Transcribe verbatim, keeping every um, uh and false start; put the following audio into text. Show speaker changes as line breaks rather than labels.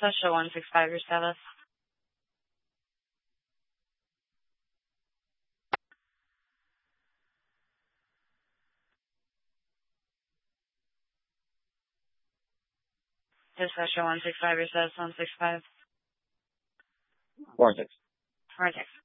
Dispatch to one six five, your status. Dispatch to one six five, your status one six five.
Four six.
Four six.